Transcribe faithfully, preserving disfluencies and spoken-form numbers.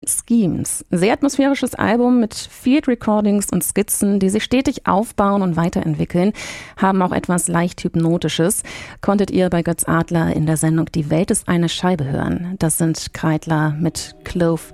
Schemes. Sehr atmosphärisches Album mit Field Recordings und Skizzen, die sich stetig aufbauen und weiterentwickeln, haben auch etwas leicht Hypnotisches. Konntet ihr bei Götz Adler in der Sendung Die Welt ist eine Scheibe hören. Das sind Kreidler mit Clove